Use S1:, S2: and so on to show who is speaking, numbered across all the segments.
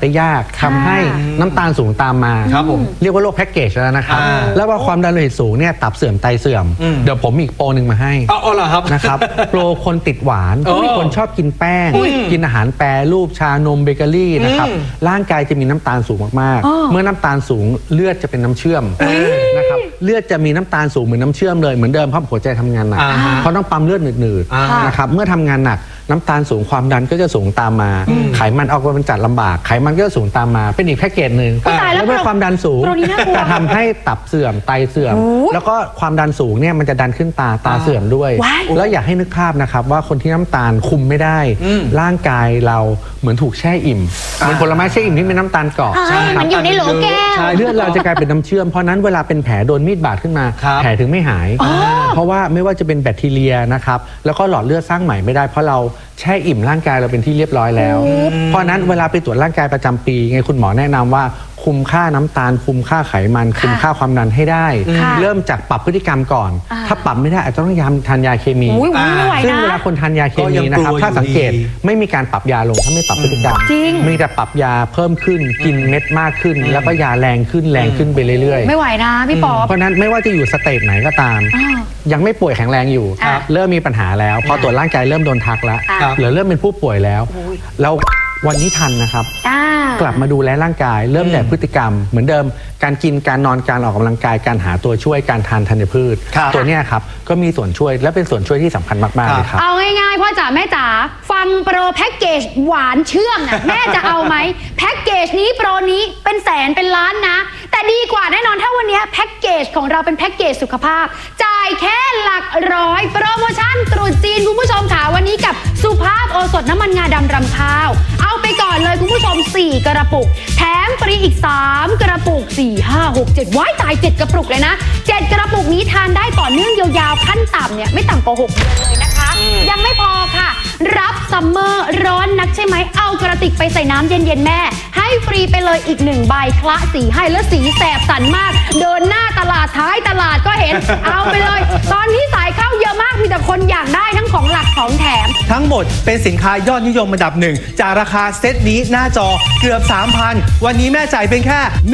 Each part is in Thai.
S1: ได้ยากทำให้น้ำตาลสูงตามมา
S2: ครับผม
S1: เรียกว่าโรคแพ็กเกจแล้วนะครับแล้วว่าความดันโลหิตสูงเนี่ยตับเสื่อมไตเสื่อมเดี๋ยวผมมีอีกโปรหนึ่งมาให้
S2: เหรอครับ
S1: นะครับโปรคนติดหวานคนชอบกินแป้งกินอาหารแปรรูปชานมเบเกอรี่นะครับร่างกายจะมีน้ำตาลสูงมากๆเมื่อน้ำตาลสูงเลือดจะเป็นน้ำเชื่อมนะครับเลือดจะมีน้ำตาลสูงเหมือนน้ำเชื่อมเลยเหมือนเดิมเพราะหัวใจทำงานหนักเพราะต้องปั๊มเลือดหนืดๆนะครับเมื่อทำงานหนักน้ำตาลสูงความดันก็จะสูงตามมาไขมันออกมาเป็นจัดลำบากไขมันก็สูงตามมาเป็นอีกแพ็กเกจหนึ่งแล้วเมื่อความดันสูงจะทำให้ตับเสื่อมไตเสื่อมแล้วก็ความดันสูงเนี่ยมันจะดันขึ้นตาเสื่อมด้วยแล้วอยากให้นึกภาพนะครับว่าคนที่น้ำตาลคุมไม่ได้ร่างกายเราเหมือนถูกแช่อิ่มเหมือนผลไม้แช่อิ่มที่มีน้ำตาลเกาะ
S3: มันอยู่ในโหลแก้ว
S1: เลือดเราจะกลายเป็นน้ำเชื่อมเพราะนั้นเวลาเป็นแผลโดนมีดบาดขึ้นมาแผลถึงไม่หายเพราะว่าไม่ว่าจะเป็นแบคทีเรียนะครับแล้วก็หลอดเลือดสร้างใหม่ไม่ได้เพราะเราแช่อิ่มร่างกายเราเป็นที่เรียบร้อยแล้วเพราะนั้นเวลาไปตรวจร่างกายประจำปีไงคุณหมอแนะนำว่าคุมค่าน้ำตาลคุมค่าไขมันคุมค่าความดันให้ได้เริ่มจากปรับพฤติกรรมก่อนถ้าปรับไม่ได้อาจจะต้องทานยาเคมีซึ่งเวลาคนทานยาเคมีนะครับถ้าสังเกตไม่มีการปรับยาลงถ้าไม่ปรับพฤติกรรมมีแต่ปรับยาเพิ่มขึ้นกินเม็ดมากขึ้นแล้วก็ยาแรงขึ้นไปเรื่อยๆ
S3: ไม่ไหวนะพี่ปอ
S1: เพราะนั้นไม่ว่าจะอยู่สเตจไหนก็ตามยังไม่ป่วยแข็งแรงอยู่เริ่มมีปัญหาแล้วพอตรวจร่างกายเริ่มโดนทักแล้วหรือเริ่มเป็นผู้ป่วยแล้ววันนี้ทันนะครับกลับมาดูแลร่างกายเริ่มแต่พฤติกรรมเหมือนเดิมการกินการนอนการออกกำลังกายการหาตัวช่วยการทานธัญพืชตัวนี้ครับก็มีส่วนช่วยและเป็นส่วนช่วยที่สำคัญมากๆเลยครับ
S3: เอาง่ายๆพ่อจ๋าแม่จ๋าฟังโปรแพ็กเกจหวานเชื่อมนะแม่จะเอาไหมแพ็กเกจนี้โปรนี้เป็นแสนเป็นล้านนะแต่ดีกว่าแน่นอนถ้าวันนี้แพ็กเกจของเราเป็นแพ็กเกจสุขภาพจ่ายแค่หลักร้อยโปรโมชั่นตรุษจีนคุณผู้ชมค่ะวันนี้กับสุภาพโอสถน้ำมันงาดำรำข้าวเอาไปก่อนเลยคุณผู้ชม4กระปุกแถมฟรีอีก3กระปุก4 5 6 7ว้ายตาย7กระปุกเลยนะ7กระปุกนี้ทานได้ต่อเนื่องยาวๆขั้นต่ำเนี่ยไม่ต่ำกว่า6เดือนเลยนะคะยังไม่พอค่ะรับซัมเมอร์ร้อนนักใช่ไหมเอากระติกไปใส่น้ำเย็นๆแม่ให้ฟรีไปเลยอีก1ใบคละสีให้แล้วสีแสบสันมากเดินหน้าตลาดท้ายตลาดก็เห็นเอาไปเลยตอนนี้สายเข้าเยอะมากมีแต่คนอยากได้ทั้งของหลักของแถม
S2: ทั้งหมดเป็นสินค้ายอดนิยมอันดับหนึ่งจากราคาเซตนี้หน้าจอเกือบ 3,000 วันนี้แม่จ่ายเป็นแค่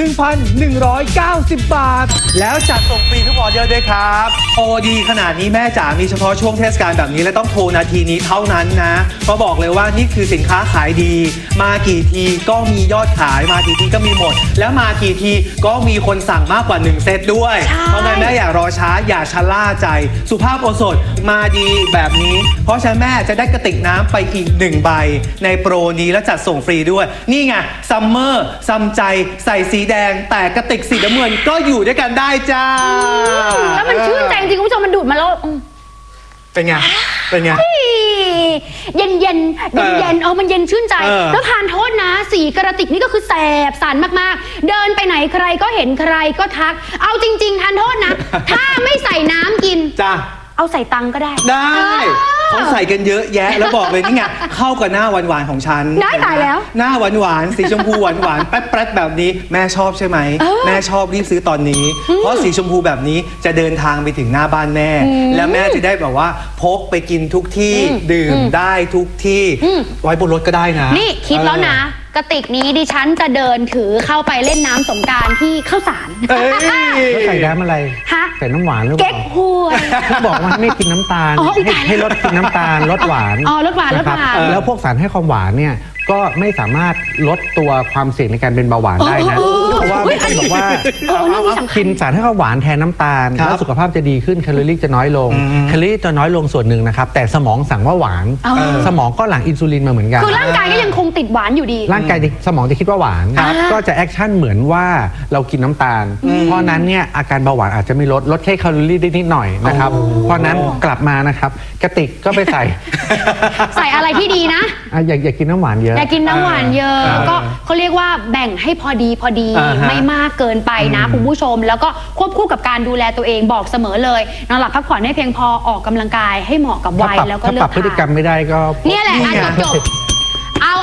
S2: 1,190 บาทแล้วจัดส่งฟรีทุกออเดอร์ด้วยครับโอดีขนาดนี้แม่จ๋ามีเฉพาะช่วงเทศกาลแบบนี้และต้องโทรนาทีนี้เท่านั้นนะเพราะบอกเลยว่านี่คือสินค้าขายดีมากี่ทีก็มียอดขายมากี่ทีก็มีหมดแล้วมากี่ทีก็มีคนสั่งมากกว่า1เซตด้วยเพราะงั้นแม่อย่ารอช้าอย่าชะล่าใจสุภาพโอสถมาดีแบบนี้เพราะฉะนั้นแม่จะได้กระติกน้ำไปอีก1ใบในโปรนี้แล้วจัดส่งฟรีด้วยนี่ไงซัมเมอร์ซัมใจใส่สีแดงแต่กระติกสีน้ำเงินก็อยู่ด้วยกันได้จ้า
S3: แล้วมันชื่นใจจริงคุณผู้ชมมันดูดมาแล้ว
S2: เป็นไงเป็นไง
S3: เย็นมันเย็นชื่นใจแล้วทานโทษนะสีกระติกนี่ก็คือแสบสันมากๆเดินไปไหนใครก็เห็นใครก็ทักเอาจริงๆทานโทษนะถ้าไม่ใส่น้ำกิน
S2: จ้า
S3: เอาใส่ตังก็ได้
S2: เขาใส่กันเยอะแยะแล้วบอกเลยนี่ไงเข้ากับหน้าหวานๆของฉัน
S3: ได้ตายแล้ว
S2: หน้าหวานๆสีชมพูหวานๆแป๊ดๆแบบนี้แม่ชอบใช่ไหมแม่ชอบรีบซื้อตอนนี้เพราะสีชมพูแบบนี้จะเดินทางไปถึงหน้าบ้านแม่แล้วแม่จะได้แบบว่าพกไปกินทุกที่ดื่มได้ทุกที่ไว้บนรถก็ได้นะ
S3: นี่คิดแล้วนะกระติกนี้ดิฉันจะเดินถือเข้าไปเล่นน้ำสงกรานต์ที่ข้าวสาร
S1: แล้วใส่น้ำอะไรใส่น้ำหวานหรือเปล่า
S3: เก๊กฮวย
S1: บอกว่าไม่กินน้ำตาลให้ลดกินน้ำตาลลดหวาน
S3: ลดหวาน
S1: แล้วพวกสารให้ความหวานเนี่ยก็ไม่สามารถลดตัวความเสี่ยงในการเป็นเบาหวานได้นะเพราะว่าไม่ใช่บอกว่ากินสารให้ความหวานแทนน้ำตาลแล้วสุขภาพจะดีขึ้นแคลอรี่จะน้อยลงแคลอรี่จะน้อยลงส่วนหนึ่งนะครับแต่สมองสั่งว่าหวานสมองก็หลั่งอินซูลินมาเหมือนกัน
S3: คือร่างกายก็ยังคงติดหวานอยู่ดี
S1: ร่างกายสมองจะคิดว่าหวานก็จะแอคชั่นเหมือนว่าเรากินน้ำตาลเพราะนั้นเนี่ยอาการเบาหวานอาจจะไม่ลดแค่แคลอรี่ได้นิดหน่อยนะครับเพราะนั้นกลับมานะครับกระติกก็ไปใส่
S3: อะไรที่ดีนะ
S1: อย่ากินน้ำหวานเยอะ
S3: อย่ากินน้ำหวานเยอะก็เขาเรียกว่าแบ่งให้พอดีไม่มากเกินไปนะคุณผู้ชมแล้วก็ควบคู่กับการดูแลตัวเองบอกเสมอเลยนอนหลับพักผ่อนให้เพียงพอออกกำลังกายให้เหมาะกับวัยแล้วก็เลือก
S1: ปรับพฤติกรรมไม่ได้ก็
S3: เนี่ยแหละจบเอา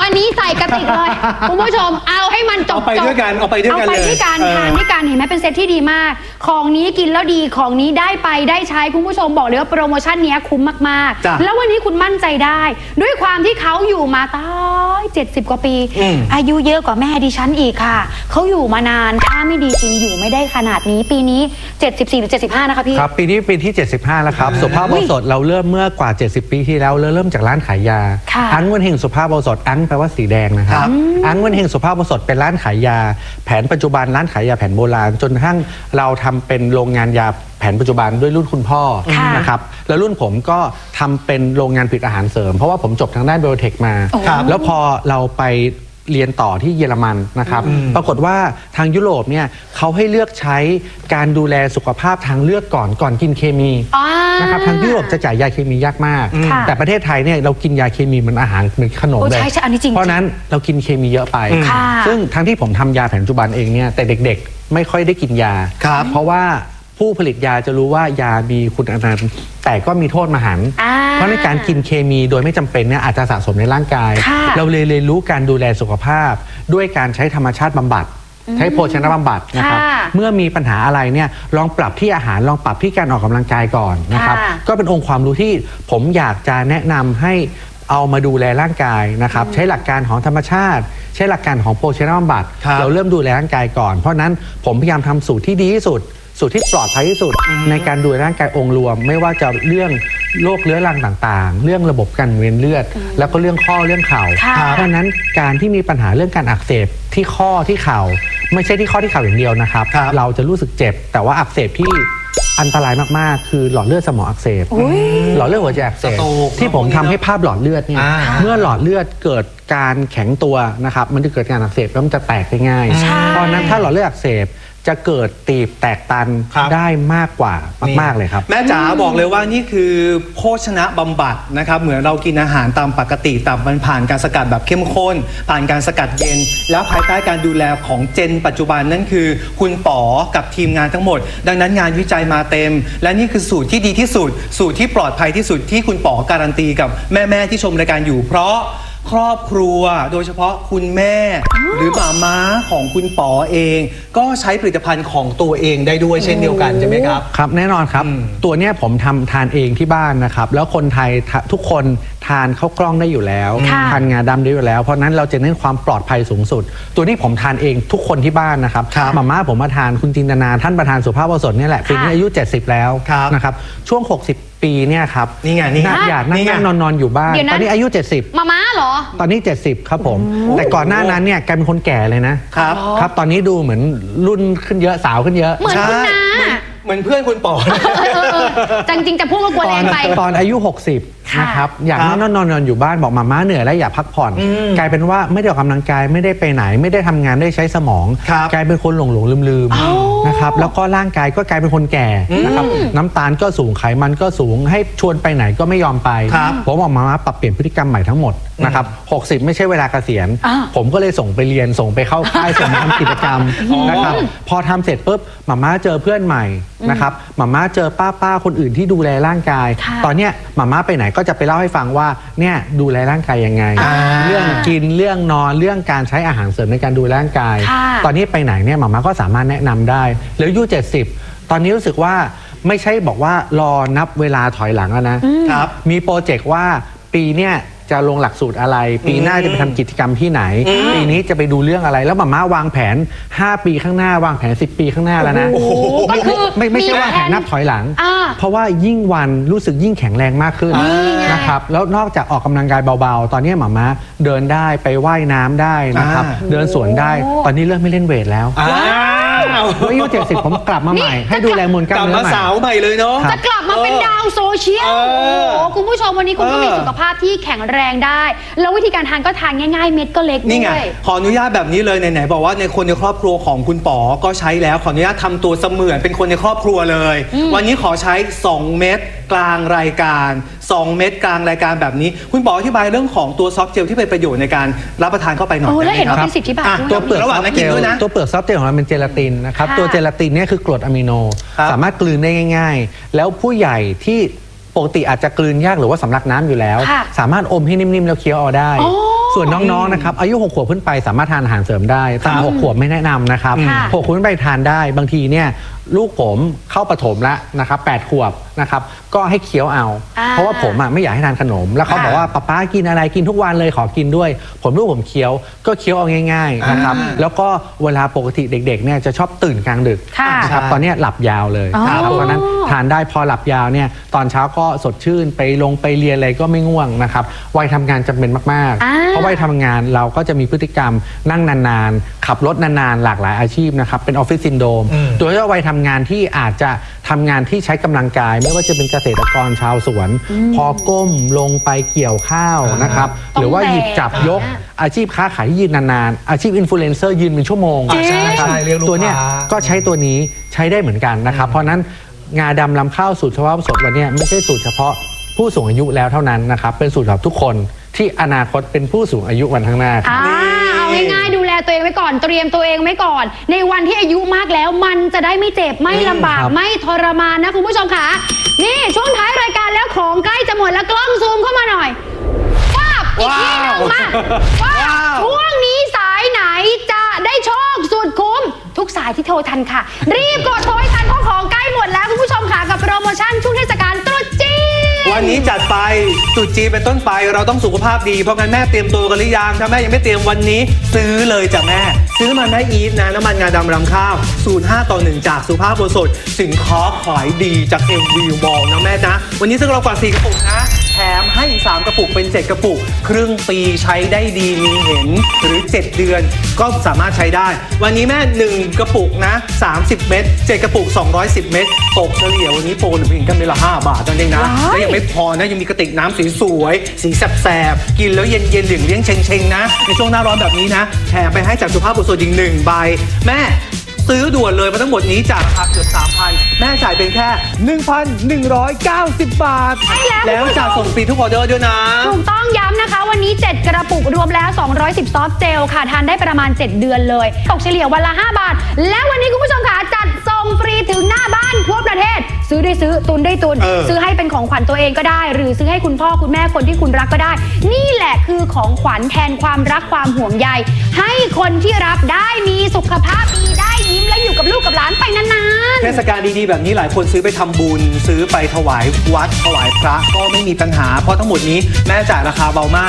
S3: อันนี้ใส่กระติกเลย คุณผู้ชมเอาให้มันจบ
S2: เอาไปด้วยกันเอาไปด้วยกัน
S3: เอาไปด้วยกัน
S2: เลย
S3: ทานด้วยกันเห็นไหมเป็นเซตที่ดีมาก ของนี้กินแล้วดีของนี้ได้ไปได้ใช้คุณผู้ชมบอกเลยว่าโปรโมชั่นนี้คุ้มมาก
S2: จ้ะ
S3: ๆแล้ววันนี้คุณมั่นใจได้ ด้วยความที่เขาอยู่มาตาย70 กว่าปี อายุเยอะกว่าแม่ดิฉันอีกค่ะเขาอยู่มานานถ้าไม่ดีจริงอยู่ไม่ได้ขนาดนี้ปีนี้74หรือ75นะคะพี่
S1: ครับปีนี้ปีที่ 75 แล้วครับสุภาพโอสถเราเริ่มเมื่อกว่า 70 ปีที่แล้วเริ่มจากร้านขายยา
S3: ค่ะ
S1: อังเวินเฮงสุภาพโอสถอังแปลว่าสีแดงนะครับอังเวินเฮงสุภาพโอสถเป็นร้านขายยาแผนปัจจุบันร้านขายยาแผนโบราณจนกระทั่งเราทำเป็นโรงงานยาแผนปัจจุบันด้วยรุ่นคุณพ่อ
S3: ค่ะ
S1: นะครับแล้วรุ่นผมก็ทำเป็นโรงงานผลิตอาหารเสริมเพราะว่าผมจบทางด้านไบโอเทคมา
S2: ครับ
S1: แล้วพอเราไปเรียนต่อที่เยอรมันนะครับปรากฏว่าทางยุโรปเนี่ยเขาให้เลือกใช้การดูแลสุขภาพทางเลือกก่อนกินเคมี
S3: อ่า
S1: นะครับทางยุโรปจะจ่ายยาเคมียากมาก
S3: ค่ะ
S1: แต่ประเทศไทยเนี่ยเรากินยาเคมีเหมือนอาหารเหมือนขนม
S3: โอ้
S1: เลย
S3: ใช่อันนี้จริง
S1: เพราะนั้นเรากินเคมีเยอะไป
S3: ค่ะ
S1: ซึ่งทั้งที่ผมทำยาแผนปัจจุบันเองเนี่ยแต่เด็กๆไม่ค่อยได้กินยา
S2: ครับ
S1: เพราะว่าผู้ผลิตยาจะรู้ว่ายามีคุณอนันต์แต่ก็มีโทษมหันต์
S3: อ่า
S1: เพราะในการกินเคมีโดยไม่จำเป็นเนี่ยอาจจะสะสมในร่างกาย
S3: ค่ะ
S1: เราเลยเรียนรู้การดูแลสุขภาพ ด้วยการใช้ธรรมชาติบำบัดใช้โภชนะบำบัดนะครับ
S3: ค่ะ
S1: เมื่อมีปัญหาอะไรเนี่ยลองปรับที่อาหารลองปรับที่การออกกำลังกายก่อนนะครับ
S3: ค่ะ
S1: ก็เป็นองค์ความรู้ที่ผมอยากจะแนะนำให้เอามาดูแลร่างกายนะครับใช้หลักการของธรรมชาติ ใช้หลักการของโภชนะบำบัด
S2: ครับ
S1: เราเริ่มดูแลร่างกายก่อน เพราะฉะนั้นผมพยายามทำสูตรที่ดีที่สุด สูตรที่ปลอดภัยที่สุดในการดูแลร่างกายองค์รวม ไม่ว่าจะเรื่องโรคเรื้อรังต่างๆ เรื่องระบบการเวียนเลือด แล้วก็เรื่องข้อเรื่องเข่า
S3: ค่ะ
S1: เพราะฉะนั้นการที่มีปัญหาเรื่องการอักเสบที่ข้อที่เข่าไม่ใช่ที่ข้อที่เข่าอย่างเดียวนะครับ
S2: ครับ
S1: เราจะรู้สึกเจ็บ แต่ว่าอักเสบที่อันตรายมากๆ คือหลอดเลือดสมองอักเสบ
S3: อุ๊ย
S1: หลอดเลือดหัวใจอักเสบ
S2: สโตรก
S1: ที่ผมทำให้ภาพหลอดเลือดเนี่ย
S2: อ่า
S1: เมื่อหลอดเลือดเกิดการแข็งตัวนะครับมันจะเกิดการอักเสบแล้วมันจะแตกได้ง่าย
S3: ใช่
S1: เพราะฉะนั้นถ้าหลอดเลือดอักเสบจะเกิดตีบแตกตัน
S2: ครับ
S1: ได้มากกว่ามากๆเลยครับ
S2: แม่จ๋าบอกเลยว่านี่คือโภชนะบำบัดนะครับเหมือนเรากินอาหารตามปกติแต่มันผ่านการสกัดแบบเข้มข้น ผ่านการสกัดเย็น แล้วภายใต้การดูแลของเจนปัจจุบันนั่นคือคุณป๋อกับทีมงานทั้งหมด ดังนั้นงานวิจัยมาเต็ม และนี่คือสูตรที่ดีที่สุด สูตรที่ปลอดภัยที่สุดที่คุณป๋อการันตีกับแม่ๆที่ชมรายการอยู่ เพราะครอบครัวโดยเฉพาะคุณแม่ หรือหมาม้าของคุณป๋อเอง ก็ใช้ผลิตภัณฑ์ของตัวเองได้ด้วยเช่นเดียวกันใช่ไหมครับ
S1: ครับแน่นอนครับ ตัวเนี้ยผมทานเองที่บ้านนะครับแล้วคนไทยทุกคนทานข้าวกล้องได้อยู่แล้ว
S3: ค่ะ
S1: ทานงาดำได้อยู่แล้ว เพราะฉะนั้นเราจะเน้นความปลอดภัยสูงสุด ตัวนี้ผมทานเองทุกคนที่บ้านนะครับ
S2: ครับ
S1: มาม่าผมมาทานคุณจินตนาท่านประธานสุภาพโอสถเนี่ยแหละปีนี้อายุ 70 แล้ว
S2: ครับ
S1: นะครับช่วง 60 ปีเนี่ยครับ
S2: นี่ไงนี่ไง
S1: อยากนั่
S2: นี่ไง
S1: งนอนอยู่บ้าน
S3: เดี๋ยวนะ
S1: ตอนนี้อายุ 70
S3: มาม่าเหรอ
S1: ตอนนี้ 70 ครับผม แต่ก่อนหน้านั้นเนี่ยแกเป็นคนแก่เลยนะครับ ครับ ตอนนี้ดูเหมือนรุ่นขึ้นเยอะสาวขึ้นเยอะ
S3: เหมือนคุณน้า
S2: เหมือนเพื่อนคุณป๋อ
S3: จริงๆจะพูดว่ากลัวแรงไป
S1: ตอนอายุ 60
S3: ค่ะ
S1: นะครับอยาก
S2: ครับ
S1: นอนอยู่บ้านบอกมาม่าเหนื่อยแล้วอยากพักผ่อน กลายเป็นว่าไม่ได้ออกกำลังกายไม่ได้ไปไหน ไม่ได้ทำงานได้ใช้สมอง
S2: ครับ
S1: กลายเป็นคนหลงลืมๆนะครับแล้วก็ร่างกายก็กลายเป็นคนแก่นะครับน้ำตาลก็สูงไขมันก็สูงให้ชวนไปไหนก็ไม่ยอมไป
S2: ครับ
S1: ผมบอกมาม่าปรับเปลี่ยนพฤติกรรมใหม่ทั้งหมดนะครับ60 ไม่ใช่เวลาเกษียณ
S3: อ่า
S1: ผมก็เลยส่งไปเรียนส่งไปเข้าค่าย ส่งไปทำกิจกรรมนะครับพอทำเสร็จปุ๊บมาม่าเจอเพื่อนใหม่นะครับมาม่าเจอป้าคนอื่นที่ดูแลร่างกาย
S3: ค่ะ
S1: ตอนเนี้ยมาม่าไปไหนก็จะไปเล่าให้ฟังว่าเนี่ยดูแลร่างกายยังไง เรื่องกินเรื่องนอนเรื่องการใช้อาหารเสริมในการดูแลร่างกาย
S3: ค่ะ
S1: ตอนนี้ไปไหนเนี่ยมาม่าก็สามารถแนะนำได้แล้วอายุ70 ตอนนี้รู้สึกว่าไม่ใช่บอกว่ารอนับเวลาถอยหลังแล้วนะครับ มีโปรเจกต์ว่าปีเนี่ยจะลงหลักสูตรอะไร ปีหน้าจะไปทำกิจกรรมที่ไหน ปีนี้จะไปดูเรื่องอะไร แล้วมาม่าวางแผน 5 ปีข้างหน้าวางแผน 10 ปีข้างหน้าแล้วนะ
S3: ก็คือ
S1: ไม่ใช่ว่าแผนนับถอยหลัง
S3: อ่า
S1: เพราะว่ายิ่งวันรู้สึกยิ่งแข็งแรงมากขึ้นนะครับแล้วนอกจากออกกำลังกายเบาๆ ตอนนี้หมาม่าเดินได้ไปว่ายน้ำได้นะครับ เดินสวนได้ ตอนนี้เริ่มไม่เล่นเวทแล้ว
S2: ว้าว
S1: อายุ70 ผมกลับมาใหม่ ให้ดูแลมวลก
S2: ก
S1: ล้าม
S2: ลับ
S1: เนื้
S2: มา
S1: อใหม่
S2: สาวใหม่เลยเนาะ
S3: จะกลับมาเป็นดาวโซเชียล
S2: เอ
S3: โอ้
S2: อ
S3: โหคุณผู้ชมวันนี้คุณก็มี
S2: เออ
S3: สุขภาพที่แข็งแรงได้ แล้ววิธีการทานก็ทานง่ายๆ เม็ดก็เล็กด้
S2: นี่ไง
S3: วย
S2: ขออนุญาตแบบนี้เลยไหนๆบอกว่าในคนในครอบครัวของคุณป๋อก็ใช้แล้วขออนุญาตทำตัวเสมือนเป็นคนในครอบครัวเลย วันนี้ขอใช้ 2 เม็ดกลางรายการ 2 เม็ดกลางรายการแบบนี้ คุณป๋ออธิบายเรื่องของตัวซอฟต์เจลที่เป็นประโยชน์ในการรับประทานเข้าไปหน่อย
S3: โอ้แล้วเห็นว่า
S2: ได้
S3: เป็น
S2: ไมครับ
S3: สิทธิบัตร
S2: อ่ะ
S3: ด้วย
S1: ตัวเปลือก
S2: ระหว่างนั้นกินด้วยนะ
S1: ตัวเปลือกซอฟต์เจลของเราเป็นเจลาตินนะครับ
S3: ค่ะ
S1: ตัวเจลาตินเนี่ยคือกรดอะมิโน
S2: ครับ
S1: สามารถกลืนได้ง่าย ๆ แล้วผู้ใหญ่ที่ปกติอาจจะกลืนยากหรือว่าสำลักน้ำอยู่แล้ว
S3: ค่ะ
S1: สามารถอมให้นิ่มๆแล้วเคี้ยวเอาได้
S3: อ๋อ
S1: ส่วนน้องๆนะครับอายุ6 ขวบขึ้นไปสามารถทานอาหารเสริมได้ต่ำ6 ขวบไม่แนะนำนะครับ
S3: ค่ะ
S1: 6 ขวบขึ้นไปทานได้บางทีเนี่ยลูกผมเข้าประถมแล้วนะครับ8 ขวบนะครับก็ให้เคี้ยวเอา เพราะว่าผมไม่อยากให้ทานขนมแล้วเขาบอกว่าป๊ากินอะไรกินทุกวันเลยขอกินด้วยลูกผมเคี้ยวก็เคี้ยวเอาง่ายๆนะครับแล้วก็เวลาปกติเด็กๆเนี่ยจะชอบตื่นกลางดึก
S3: ค่ะ
S1: นะครับตอนนี้หลับยาวเลยนะครับเพราะฉะนั้นทานได้พอหลับยาวเนี่ยตอนเช้าก็สดชื่นไปเรียนอะไรก็ไม่ง่วงนะครับวัยทำงานจำเป็นมากๆเพราะวัยทำงานเราก็จะมีพฤติกรรมนั่งนานๆขับรถนานๆหลากหลายอาชีพนะครับเป็นออฟฟิศซินโดรมโดยเฉพาะวัยทำงานที่อาจจะทำงานที่ใช้กำลังกายไม่ว่าจะเป็นเกษตรกรชาวสวนพอก้มลงไปเกี่ยวข้าวนะครับหรือว่าหยิบจับยกอาชีพค้าขายที่ยืนนานๆอาชีพอินฟลูเอนเซอร์ยืนเป็นชั่วโมงนะครับ
S2: เรียกลูกค้า
S1: ตัวเนี้ยก็ใช้ตัวนี้ใช้ได้เหมือนกันนะครับเพราะนั้นงาดำลำข้าวสูตรเฉพาะสดวันนี้ไม่ใช่สูตรเฉพาะผู้สูงอายุแล้วเท่านั้นนะครับเป็นสูตรสำหรับทุกคนที่อนาคตเป็นผู้สูงอายุวันข้างหน้าครับ
S3: เอาง่ายๆดูแลตัวเองไว้ก่อนเตรียมตัวเองไว้ก่อน ในวันที่อายุมากแล้วมันจะได้ไม่เจ็บไม่ลำบาก
S1: ครับ
S3: ไม่ทรมานนะคุณผู้ชมค่ะนี่ช่วงท้ายรายการแล้วของใกล้จะหมดแล้วกล้องซูมเข้ามาหน่อยป้าบอีกทีหนึงมาว่าช่วงนี้สายไหนจะได้โชคสุดคุ้มทุกสายที่โทรทันค่ะ รีบกดโทรให้ทันเพราะของใกล้หมดแล้วคุณผู้ชมค่ะกับโปรโมชั่นช่วงเทศกาลตรุษจีน
S2: วันนี้จัดไปตรุษจีนเป็นต้นไปเราต้องสุขภาพดีเพราะงั้นแม่เตรียมตัวกันหรือยังถ้าแม่ยังไม่เตรียมวันนี้ซื้อเลยจ้ะแม่ซื้อมันได้อีทนะน้ำมันงาดำรำข้าวสูตร5:1จากสุภาพบุรุษสินค้าขายดีจากเอ็มวีมอลนะแม่นะวันนี้ซื้อเรากว่า4 กระปุกนะแถมให้อีก3 กระปุกเป็น7 กระปุกครึ่งปีใช้ได้ดีมีเห็นหรือ7 เดือนก็สามารถใช้ได้วันนี้แม่1 กระปุกนะ30 เม็ด7 กระปุก210 เม็ดตกเฉลี่ยวันนี้โปรหรือเพียงแค่เม็ดละ5 บาทนั่นเองนะและยังไม่พอนะยังมีกระติกน้ำสวยๆสีแสบๆกินแล้วเย็นๆเหลี่ยงเชงๆนะในช่วงหน้าร้อนแบบนี้นะแถมไปให้จากสุภาพบุรุษอีก1 ใบแม่ซื้อด่วนเลยมาทั้งหมดนี้จากราคาเกือบ 3,000 แม่จ่ายเป็นแค่ 1,190 บาท
S3: ใช่แล้ว
S2: แล้วจะส่งฟรีทุกออเดอร์ด้วยนะ
S3: ถูกต้องย้ำนะคะวันนี้ 7 กระปุกรวมแล้ว 210 ซอฟต์เจลค่ะทานได้ประมาณ 7 เดือนเลยตกเฉลี่ยวันละ 5 บาท และวันนี้คุณผู้ชมค่ะจัดส่งฟรีถึงหน้าบ้านทั่วประเทศ ซื้อได้ซื้อตุนได้ตุน ซื้อให้เป็นของขวัญตัวเองก็ได้ หรือซื้อให้คุณพ่อคุณแม่คนที่คุณรักก็ได้ นี่แหละคือของขวัญแทนความรักความห่วงใยให้คนที่รับได้มีสุขภาพดีได้ยิ้มและอยู่กับลูกกับหลานไปนานๆ
S2: เทศกาลดีๆแบบนี้หลายคนซื้อไปทำบุญซื้อไปถวายวัดถวายพระก็ไม่มีปัญหาเพราะทั้งหมดนี้แม่จ่ายราคาเบามาก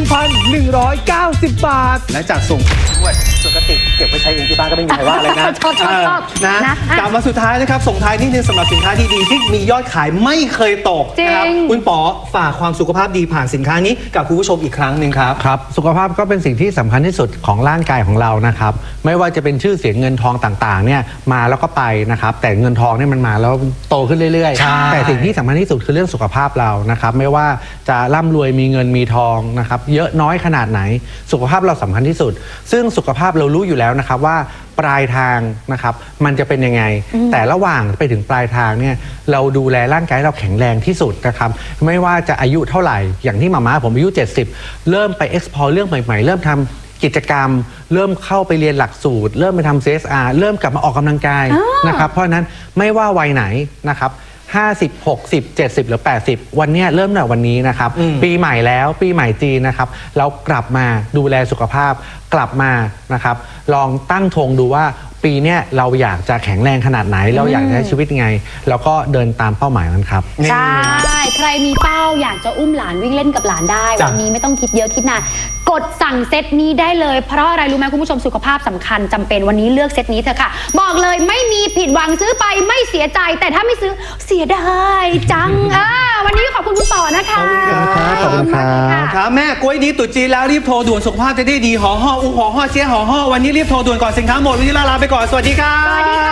S2: 1,190 บาท และจัดส่งด้วยส่วนกระติกเก็บไว้ใช้เองที่บ้านก็ไม่มีใครว่าอะไรนะ
S3: ชอบนะ
S2: กลับมาสุดท้ายนะครับส่งท้ายนิดนึงสำหรับสินค้าดีๆที่มียอดขายไม่เคยตกนะครับ
S3: จริง
S2: คุณป๋อฝากความสุขภาพดีผ่านสินค้านี้กับคุณผู้ชมอีกครั้งหนึ่งครับ
S1: ครับสุขภาพก็เป็นสิ่งที่สำคัญที่สุดของร่างกายของเรานะครับไม่ว่าจะเป็นชื่อเสียงเงินทองต่างๆเนี่ยมาแล้วก็ไปนะครับแต่เงินทองเนี่ยมันมาแล้วโตขึ้นเรื่อย
S2: ใช่
S1: ๆแต่สิ่งที่สำคัญที่สุดคือเรื่องสุขภาพเรานะครับไม่ว่าจะร่ำรวยมีเงินมีทองนะครับเยอะน้อยขนาดไหนสุขภาพเราสำคัญที่สุด ซึ่งสุขภาพเรารู้อยู่แล้วนะครับว่าปลายทางนะครับมันจะเป็นยังไงแต่ระหว่างไปถึงปลายทางเนี่ยเราดูแลร่างกายเราแข็งแรงที่สุดนะครับไม่ว่าจะอายุเท่าไหร่อย่างที่มาผมอายุ70เริ่มไป explore เรื่องใหม่ๆเริ่มทำกิจกรรมเริ่มเข้าไปเรียนหลักสูตร เริ่มไปทำ CSR เริ่มกลับมาออกกำลังกายนะครับเพราะฉะนั้นไม่ว่าวัยไหนนะครับ50 60 70 หรือ 80 วันเนี้ยเริ่มจากวันนี้นะครับปีใหม่แล้วปีใหม่จีนนะครับเรากลับมาดูแลสุขภาพกลับมานะครับลองตั้งธงดูว่าปีเนี้ยเราอยากจะแข็งแรงขนาดไหนเราอยากจะใช้ชีวิตยังไงแล้วก็เดินตามเป้าหมายนั้นครับ
S3: ใช่ใครมีเป้าอยากจะอุ้มหลานวิ่งเล่นกับหลานได้
S2: จ้ะ
S3: วันนี้ไม่ต้องคิดเยอะคิดนานกดสั่งเซตนี้ได้เลยเพราะอะไรรู้ไหมคุณผู้ชมสุขภาพสำคัญจำเป็นวันนี้เลือกเซตนี้เถอะค่ะบอกเลยไม่มีผิดหวังซื้อไปไม่เสียใจแต่ถ้าไม่ซื้อเสียดายจังวันนี้ขอบคุณคุณต่อนะคะ
S1: ขอบคุณครับ
S2: ครับแม่กล้วยดีตรุษจีนแล้วรีบโทรด่วนสุขภาพจะได้ดีหอห่ออูหอห่อเจี๊ยหอห่อวันนี้รีบโทรด่วนก่อนสินค้าหมดวันนี้ลาไปก่อนสวัสดีครับ
S3: สวัสดีค่ะ